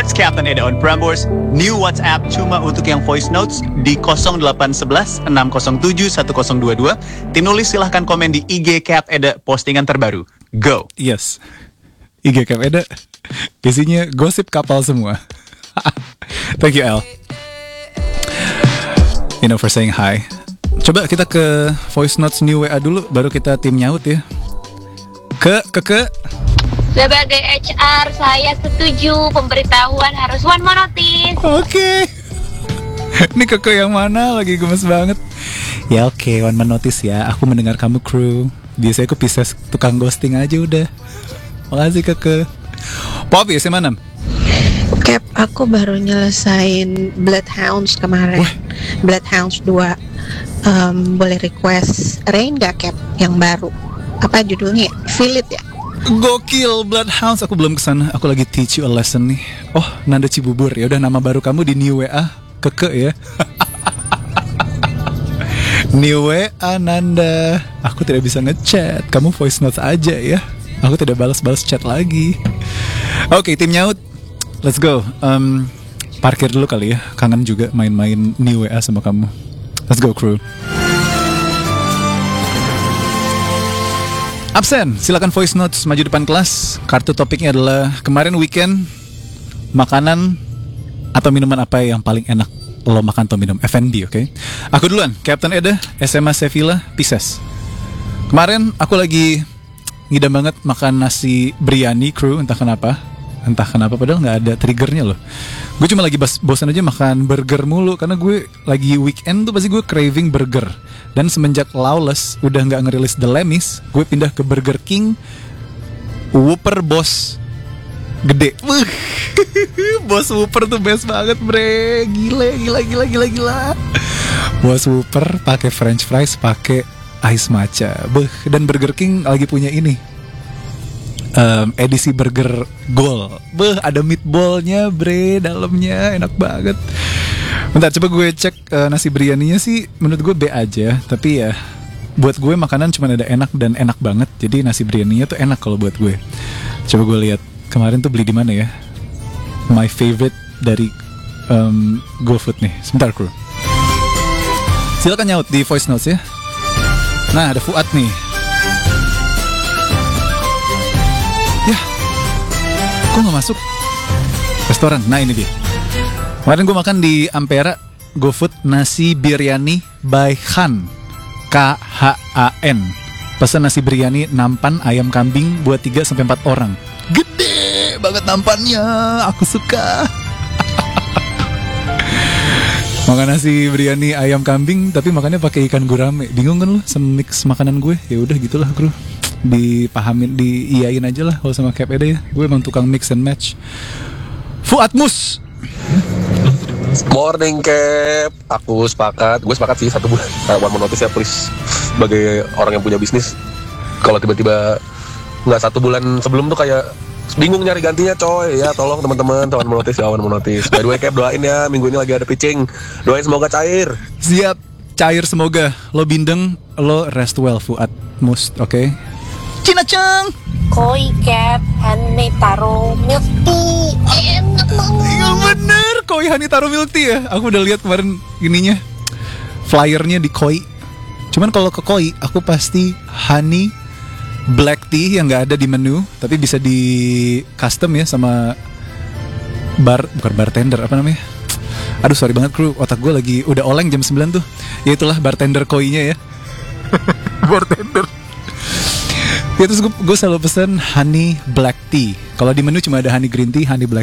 It's Captain Eda on Prambors. New WhatsApp cuma untuk yang voice notes di 0811 607 1022. Tim nulis silahkan komen di IG Cap Eda postingan terbaru. Go. Yes. IG Cap Eda isinya gosip kapal semua. Thank you, El. You know, for saying hi. Coba kita ke voice notes new WA dulu, baru kita tim nyaut ya. Ke. Sebagai HR, saya setuju pemberitahuan harus one more notice. Oke. Ini Keke yang mana? Lagi gemes banget. Ya oke, one man notice ya. Aku mendengar kamu kru. Biasanya aku Pisces tukang ghosting aja udah. Makasih Keke. Poppy, SMA 6. Cap, aku baru nyelesain Bloodhounds kemarin. Wah. Bloodhounds 2. Boleh request Rain gak Cap yang baru? Apa judulnya? Feel It ya? Gokil, Bloodhounds. Aku belum kesana. Aku lagi teach you a lesson nih. Oh, Nanda Cibubur. Ya udah, nama baru kamu di new WA Keke ya. New WA Nanda. Aku tidak bisa ngechat. Kamu voice notes aja ya. Aku tidak balas chat lagi. Oke, tim nyaut. Let's go. Parkir dulu kali ya. Kangen juga main-main new WA sama kamu. Let's go, crew. Absen, silakan voice notes maju depan kelas. Kartu topiknya adalah kemarin weekend makanan atau minuman apa yang paling enak lo makan atau minum, F&B, oke? Aku duluan, Captain Eda, SMA Sevilla, Pisces. Kemarin aku lagi ngidam banget makan nasi biryani, crew, entah kenapa padahal nggak ada triggernya loh. Gue cuma lagi bosan aja makan burger mulu karena gue lagi weekend tuh pasti gue craving burger. Dan semenjak Lawless udah nggak ngerilis The Lemmys, gue pindah ke Burger King. Whopper Boss gede. Boss Whopper tuh best banget, bre. Gila. Boss Whopper pakai French fries, pakai ice matcha. Dan Burger King lagi punya ini. Edisi burger gold. Ada meatballnya, bre, dalamnya enak banget. Bentar, coba gue cek nasi biryaninya sih menurut gue B aja. Tapi ya buat gue makanan cuma ada enak dan enak banget. Jadi nasi biryaninya tuh enak kalau buat gue. Coba gue lihat kemarin tuh beli di mana ya. My favorite dari GoFood nih. Sebentar, crew. Silakan nyaut di voice notes ya. Nah, ada Fuad nih. Ya, kok gak masuk restoran? Nah, ini dia. Kemarin gue makan di Ampera GoFood nasi biryani by Khan, Khan. Pesan nasi biryani nampan ayam kambing buat 3-4 orang. Gede banget nampannya, aku suka. Makan nasi biryani ayam kambing tapi makannya pakai ikan gurame. Bingung kan lu sama mix makanan gue? Ya udah gitulah, bro. Dipahamin, diiyain aja lah kalau sama Cap Eda ya. Gue emang tukang mix and match. Fuad Mus. Morning Cap, gue sepakat sih 1 bulan. One more notice ya please. Sebagai orang yang punya bisnis, kalau tiba-tiba nggak 1 bulan sebelum tuh kayak bingung nyari gantinya coy. Ya tolong teman-teman, one more notice. By the way Cap, doain ya, minggu ini lagi ada pitching. Doain semoga cair. Siap, cair semoga. Lo bindeng, lo rest well Fuad Mus, oke? Cinacang. Koi Cap, honey taro milk tea, enak banget. Iya bener, Koi honey taro milk tea ya. Aku udah lihat kemarin ininya, flyernya di Koi. Cuman kalau ke Koi, aku pasti honey black tea yang nggak ada di menu, tapi bisa di custom ya sama bukan bartender, apa namanya? Aduh sorry banget kru, otak gue lagi udah oleng jam 9 tuh. Ya itulah bartender Koi-nya ya. Bartender. Ya terus gue selalu pesen honey black tea. Kalau di menu cuma ada honey green tea, honey black